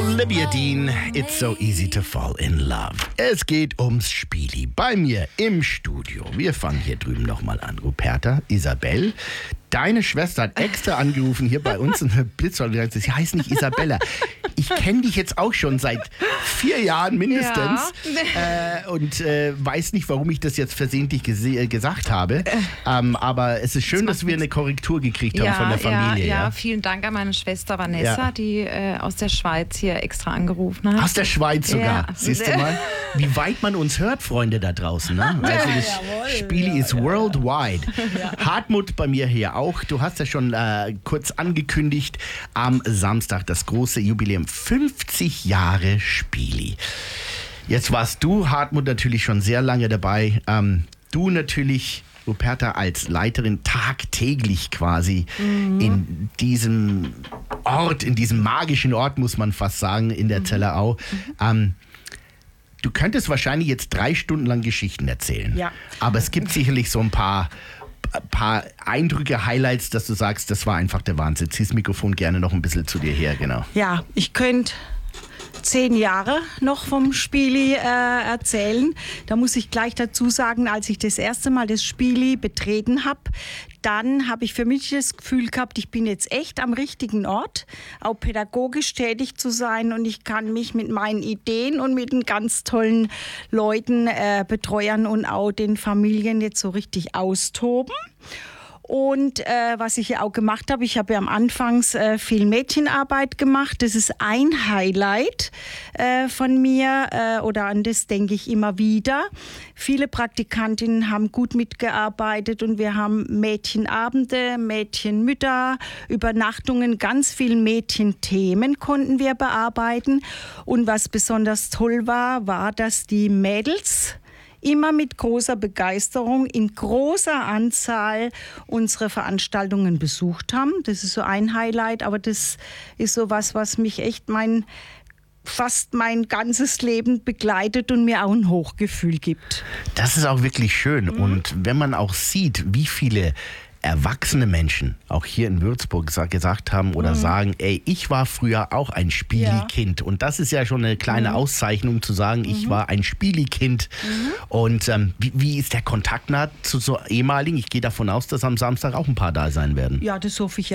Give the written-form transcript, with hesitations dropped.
Olivia Dean, It's So Easy to Fall in Love. Es geht ums Spieli. Bei mir im Studio. Wir fangen hier drüben nochmal an. Ruperta, Isabel. Deine Schwester hat extra angerufen hier bei uns und Blitzwald gesagt, sie heißt nicht Isabella. Ich kenne dich jetzt auch schon seit 4 Jahren mindestens und weiß nicht, warum ich das jetzt versehentlich gesagt habe. Aber es ist schön, dass wir eine Korrektur gekriegt haben von der Familie. Ja, vielen Dank an meine Schwester Vanessa, die aus der Schweiz hier extra angerufen hat. Aus der Schweiz sogar. Ja. Siehst du mal, wie weit man uns hört, Freunde da draußen. Ne? Also das Spieli ist worldwide. Hartmut bei mir hier auch. Du hast ja schon kurz angekündigt, am Samstag das große Jubiläum, 50 Jahre Spieli. Jetzt warst du, Hartmut, natürlich schon sehr lange dabei. Du natürlich, Ruperta, als Leiterin tagtäglich quasi in diesem Ort, in diesem magischen Ort, muss man fast sagen, in der Zellerau. Du könntest wahrscheinlich jetzt 3 Stunden lang Geschichten erzählen. Ja. Aber es gibt sicherlich so ein paar Eindrücke, Highlights, dass du sagst, das war einfach der Wahnsinn. Zieh das Mikrofon gerne noch ein bisschen zu dir her, genau. Ja, ich könnte 10 Jahre noch vom Spieli erzählen. Da muss ich gleich dazu sagen, als ich das erste Mal das Spieli betreten habe, dann habe ich für mich das Gefühl gehabt, ich bin jetzt echt am richtigen Ort, auch pädagogisch tätig zu sein, und ich kann mich mit meinen Ideen und mit den ganz tollen Leuten, Betreuern und auch den Familien jetzt so richtig austoben. Und was ich ja auch gemacht habe, ich habe ja am Anfang viel Mädchenarbeit gemacht. Das ist ein Highlight von mir, oder an das denke ich immer wieder. Viele Praktikantinnen haben gut mitgearbeitet und wir haben Mädchenabende, Mädchenmütter, Übernachtungen, ganz viele Mädchenthemen konnten wir bearbeiten. Und was besonders toll war, dass die Mädels immer mit großer Begeisterung in großer Anzahl unsere Veranstaltungen besucht haben. Das ist so ein Highlight, aber das ist so was mich echt fast mein ganzes Leben begleitet und mir auch ein Hochgefühl gibt. Das ist auch wirklich schön. Und wenn man auch sieht, wie viele erwachsene Menschen auch hier in Würzburg gesagt haben oder sagen, ey, ich war früher auch ein Spieli-Kind. Und das ist ja schon eine kleine Auszeichnung zu sagen, ich war ein Spieli-Kind. Und wie ist der Kontakt zu so ehemaligen? Ich gehe davon aus, dass am Samstag auch ein paar da sein werden. Ja, das hoffe ich ja.